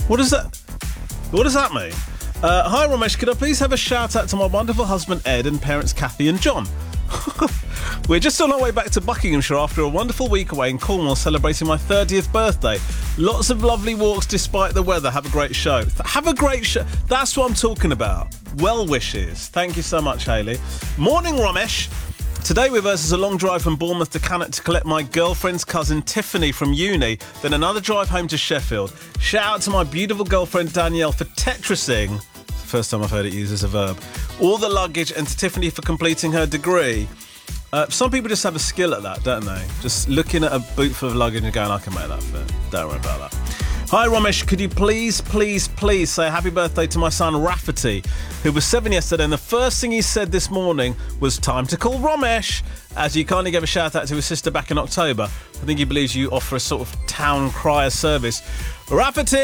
What does that mean? Hi, Ramesh. Could I please have a shout out to my wonderful husband Ed and parents Kathy and John? We're just on our way back to Buckinghamshire after a wonderful week away in Cornwall celebrating my 30th birthday. Lots of lovely walks despite the weather. Have a great show. Have a great show. That's what I'm talking about. Well wishes. Thank you so much, Hayley. Morning, Ramesh. Today with us is a long drive from Bournemouth to Cannock to collect my girlfriend's cousin Tiffany from uni, then another drive home to Sheffield. Shout out to my beautiful girlfriend Danielle for Tetrising. It's the first time I've heard it used as a verb. All the luggage, and to Tiffany for completing her degree. Some people just have a skill at that, don't they? Just looking at a boot full of luggage and going, I can make that fit. Don't worry about that. Hi, Ramesh. Could you please say happy birthday to my son Rafferty, who was 7 yesterday, and the first thing he said this morning was time to call Ramesh, as you kindly gave a shout out to his sister back in October. I think he believes you offer a sort of town crier service. Rafferty,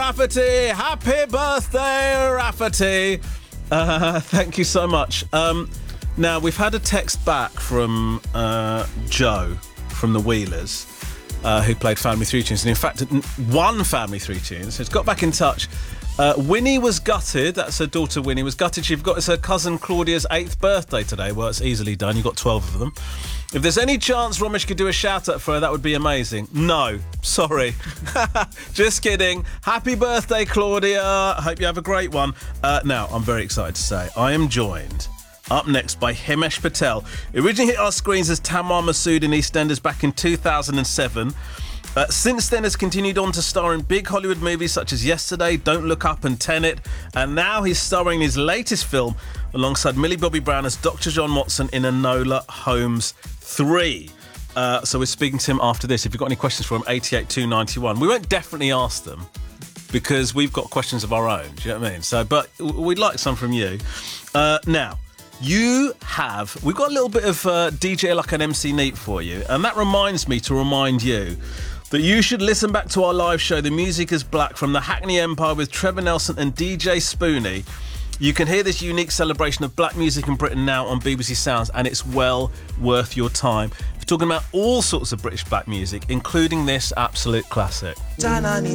happy birthday, Rafferty. Thank you so much. Now, we've had a text back from Joe from the Wheelers, who played Family 3 Tunes, and in fact won Family 3 Tunes. So he's got back in touch. Winnie was gutted. That's her daughter Winnie was gutted. It's her cousin Claudia's 8th birthday today. Well, it's easily done. You've got 12 of them. If there's any chance Ramesh could do a shout-out for her, that would be amazing. No, sorry. Just kidding. Happy birthday, Claudia. I hope you have a great one. Now, I'm very excited to say I am joined up next by Himesh Patel. He originally hit our screens as Tamar Masood in EastEnders back in 2007. Since then has continued on to star in big Hollywood movies such as Yesterday, Don't Look Up and Tenet, and now he's starring in his latest film alongside Millie Bobby Brown as Dr. John Watson in Enola Holmes 3. So we're speaking to him after this. If you've got any questions for him, 88291. We won't definitely ask them because we've got questions of our own, do you know what I mean? So, but we'd like some from you. Now, we've got a little bit of DJ like an MC Neat for you, and that reminds me to remind you that you should listen back to our live show, The Music is Black, from the Hackney Empire with Trevor Nelson and DJ Spoonie. You can hear this unique celebration of black music in Britain now on BBC Sounds, and it's well worth your time. We're talking about all sorts of British black music, including this absolute classic.